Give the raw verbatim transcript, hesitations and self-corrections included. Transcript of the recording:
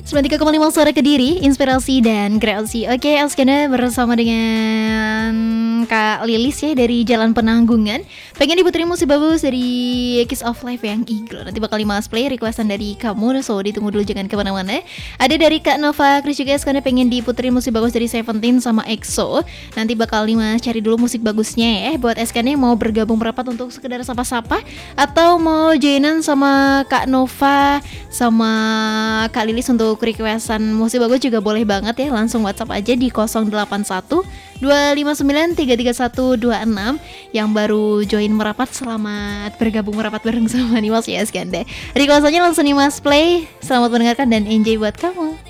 sembilan puluh tiga koma lima Suara Kediri, inspirasi dan kreasi. Oke, Askana bersama dengan Kak Lilis ya dari Jalan Penanggungan. Pengen diputerin musik bagus dari Kiss of Life yang Iglo. Nanti bakal Mas play requestan dari kamu, so ditunggu dulu jangan kemana-mana. Ada dari Kak Nova Chris juga, Askana pengen diputerin musik bagus dari Seventeen sama EXO. Nanti bakal Mas cari dulu musik bagusnya ya. Buat Askana mau bergabung merapat untuk sekedar sapa-sapa atau mau joinan sama Kak Nova sama Kak Lilis untuk requestan musik bagus juga boleh banget ya. Langsung WhatsApp aja di nol delapan satu dua lima sembilan tiga tiga satu dua enam. Yang baru join merapat, selamat bergabung merapat bareng sama Nimas ya Skanda. Requestannya langsung Nimas play. Selamat mendengarkan dan enjoy buat kamu.